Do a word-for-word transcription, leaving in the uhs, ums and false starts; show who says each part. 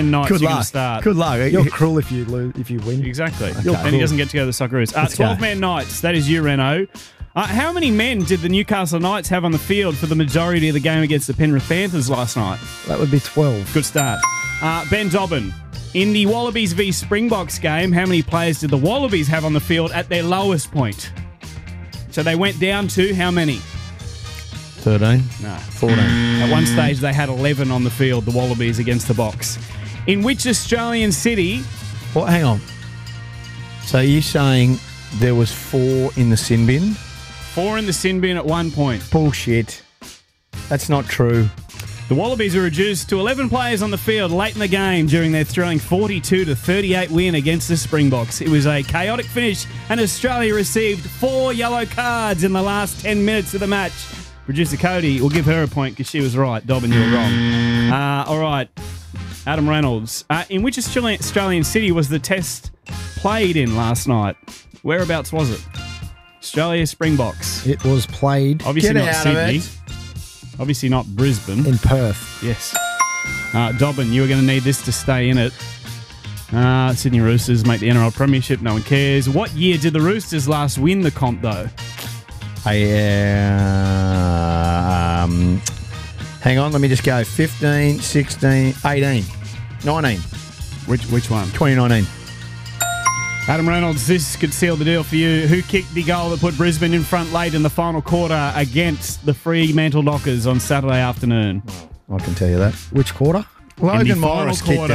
Speaker 1: ten nights
Speaker 2: Good
Speaker 1: you're going
Speaker 2: luck.
Speaker 1: to start.
Speaker 2: Good luck.
Speaker 3: You're cruel if you lose, if you win.
Speaker 1: Exactly.
Speaker 2: Okay.
Speaker 1: And he doesn't get to go to the Socceroos. Uh,
Speaker 2: Let's go.
Speaker 1: twelve-man nights. That is you, Reno. Uh, how many men did the Newcastle Knights have on the field for the majority of the game against the Penrith Panthers last night?
Speaker 3: That would be twelve.
Speaker 1: Good start. Uh, Ben Dobbin. In the Wallabies v Springboks game, how many players did the Wallabies have on the field at their lowest point? So they went down to how many?
Speaker 2: thirteen.
Speaker 1: No.
Speaker 2: fourteen.
Speaker 1: At one stage, they had eleven on the field, the Wallabies against the Box. In which Australian city...
Speaker 2: Well, hang on. So you're saying there was four in the sin bin?
Speaker 1: Four in the sin bin at one point.
Speaker 2: Bullshit. That's not true.
Speaker 1: The Wallabies were reduced to eleven players on the field late in the game during their thrilling forty-two to thirty-eight win against the Springboks. It was a chaotic finish, and Australia received four yellow cards in the last ten minutes of the match. Producer Cody will give her a point because she was right. Dobbin, you were wrong. Uh, all right. Adam Reynolds. Uh, in which Australian, Australian city was the test played in last night? Whereabouts was it? Australia Springboks.
Speaker 3: It was played
Speaker 1: Obviously
Speaker 2: Get
Speaker 1: not
Speaker 2: out of
Speaker 1: Sydney.
Speaker 2: it.
Speaker 1: Obviously not Brisbane.
Speaker 3: in Perth.
Speaker 1: Yes. Uh, Dobbin, you are going to need this to stay in it. Uh, Sydney Roosters make the N R L Premiership. No one cares. What year did the Roosters last win the comp, though?
Speaker 2: I, uh, um, hang on, let me just go. fifteen, sixteen, eighteen, nineteen,
Speaker 1: Which which one?
Speaker 2: twenty nineteen.
Speaker 1: Adam Reynolds, this could seal the deal for you. Who kicked the goal that put Brisbane in front late in the final quarter against the Fremantle Dockers on Saturday afternoon?
Speaker 2: I can tell you that.
Speaker 3: Which quarter?
Speaker 2: Logan
Speaker 1: final
Speaker 2: Morris
Speaker 1: quarter.
Speaker 2: kicked